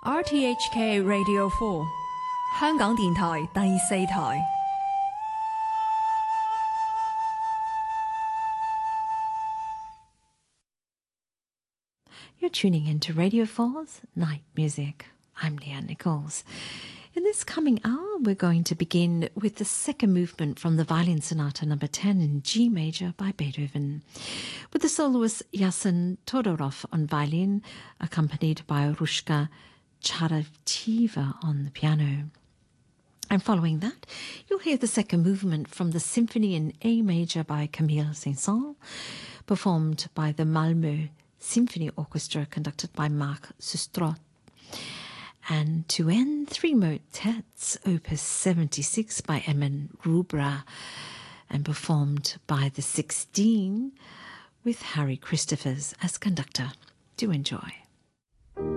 RTHK Radio 4香港電台第四台。 You're tuning into Radio 4's Night Music. I'm Leanne Nichols. In this coming hour, we're going to begin with the second movement from the Violin Sonata No. 10 in G major by Beethoven, with the soloist Yasen Todorov on violin, accompanied by Rushka Charavcheva on the piano. And following that, you'll hear the second movement from the Symphony in A major by Camille Saint-Saëns, performed by the Malmö Symphony Orchestra, conducted by Marc Sustrot. And to end, three motets, Opus 76 by Emin Rubra, and performed by the 16 with Harry Christophers as conductor. Do enjoy.